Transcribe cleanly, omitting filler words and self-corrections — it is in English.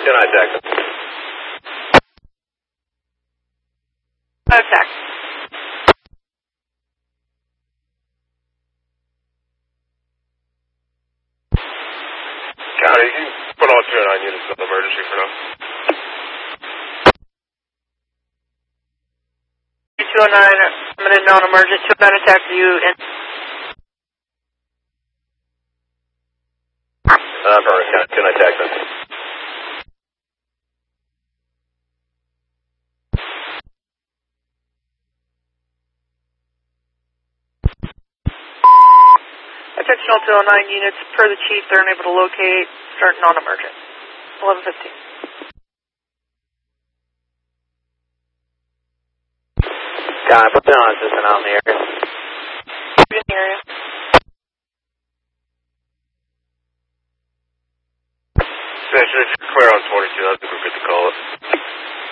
10 attack. Attack. County, you can put all 209 units on emergency for now. 209, I'm going to non-emergent, 209 attack to you, and... Perfect, 10 attack then. Attention all 209 units, per the chief, they're unable to locate, start non-emergent. 11:15. God, put the on system out in the area. In the area. Essentially, if you're clear on 22, I think we're good to call it.